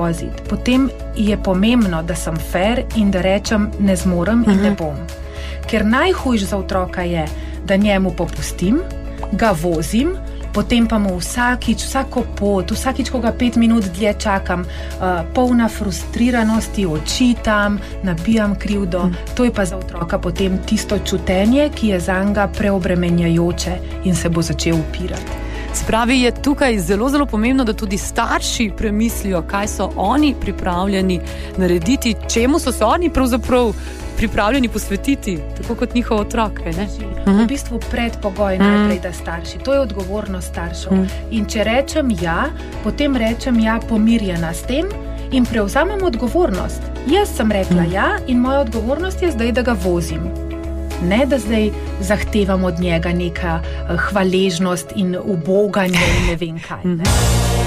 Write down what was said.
voziti, potem je pomembno, da sem fair in da rečem, ne zmorem in ne bom. Ker najhujš za otroka je, da njemu popustim, ga vozim, potem pa mu vsako pot, vsakič, ko ga 5 minut dlje čakam, polna frustriranosti, očitam, nabijam krivdo. To je pa za otroka potem tisto čutenje, ki je zanga preobremenjajoče in se bo začel upirati. Spravi, je tukaj zelo, zelo pomembno, da tudi starši premislijo, kaj so oni pripravljeni narediti, čemu so se oni pravzaprav pripravljeni posvetiti, tako kot njihov otrok, ne? V bistvu predpogoj najprej, da starši. To je odgovornost staršev. In če rečem ja, potem rečem ja pomirjena s tem in prevzamem odgovornost. Jaz sem rekla ja in moja odgovornost je zdaj, da ga vozim. Ne, da zdaj zahtevam od njega neka hvaležnost in uboganje in ne vem kaj. Ne?